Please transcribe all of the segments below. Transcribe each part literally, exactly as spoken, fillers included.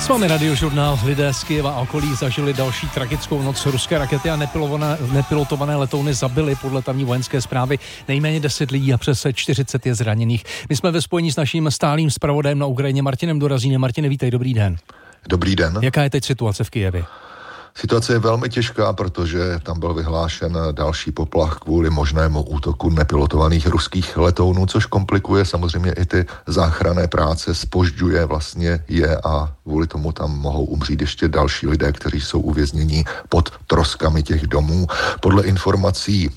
S vámi Radiožurnál. Lidé z Kyjeva a okolí zažili další tragickou noc. Ruské rakety a nepilotované letouny zabily podle tamní vojenské zprávy nejméně deset lidí a přes čtyřicet je zraněných. My jsme ve spojení s naším stálým zpravodajem na Ukrajině Martinem Dorazínem. Martine, vítej, dobrý den. Dobrý den. Jaká je teď situace v Kyjevě? Situace je velmi těžká, protože tam byl vyhlášen další poplach kvůli možnému útoku nepilotovaných ruských letounů, což komplikuje samozřejmě i ty záchranné práce, zpožďuje vlastně je a kvůli tomu tam mohou umřít ještě další lidé, kteří jsou uvězněni pod troskami těch domů. Podle informací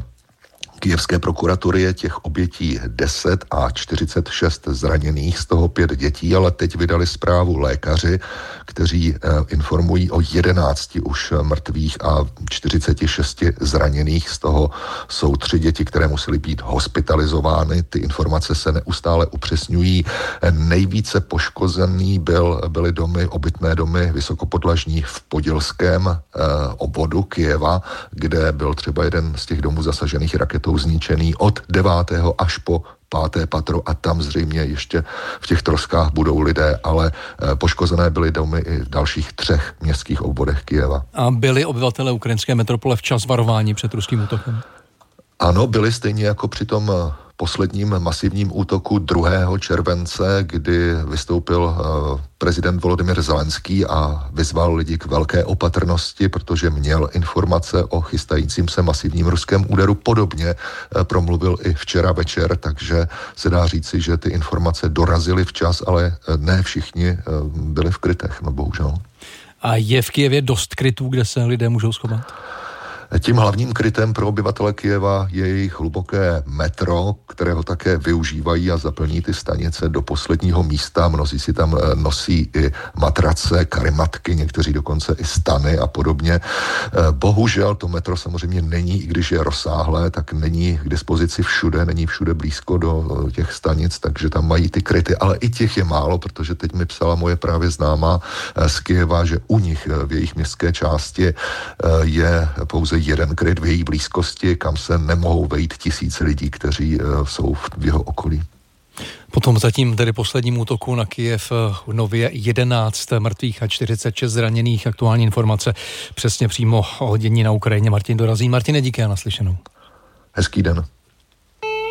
Kyjevské prokuratury je těch obětí deset a čtyřicet šest zraněných, z toho pět dětí, ale teď vydali zprávu lékaři, kteří eh, informují o jedenácti už mrtvých a čtyřiceti šesti zraněných, z toho jsou tři děti, které musely být hospitalizovány. Ty informace se neustále upřesňují. Nejvíce poškozený byl, byly domy, obytné domy vysokopodlažní v podilském eh, obvodu Kyjeva, kde byl třeba jeden z těch domů zasažených raketou zničený od devátého až po páté patro a tam zřejmě ještě v těch troskách budou lidé, ale poškozené byly domy i v dalších třech městských obvodech Kyjeva. A byli obyvatelé ukrajinské metropole včas varováni před ruským útokem? Ano, byli stejně jako při tom posledním masivním útoku druhého července, kdy vystoupil prezident Volodymyr Zelenský a vyzval lidi k velké opatrnosti, protože měl informace o chystajícím se masivním ruském úderu. Podobně promluvil i včera večer, takže se dá říci, že ty informace dorazily včas, ale ne všichni byli v krytech, no bohužel. A je v Kyjevě dost krytů, kde se lidé můžou schovat? Tím hlavním krytem pro obyvatele Kyjeva je jejich hluboké metro, kterého také využívají a zaplní ty stanice do posledního místa. Mnozí si tam nosí i matrace, karimatky, někteří dokonce i stany a podobně. Bohužel to metro samozřejmě není, i když je rozsáhlé, tak není k dispozici všude, není všude blízko do těch stanic, takže tam mají ty kryty, ale i těch je málo, protože teď mi psala moje právě známá z Kyjeva, že u nich v jejich městské části je pouze jeden kryt v její blízkosti, kam se nemohou vejít tisíce lidí, kteří uh, jsou v jeho okolí. Potom zatím tedy posledním útoku na Kyjev nově jedenáct mrtvých a čtyřicet šest zraněných. Aktuální informace přesně přímo o dění na Ukrajině. Martin Dorazín. Martine, díky a naslyšenou. Hezký den.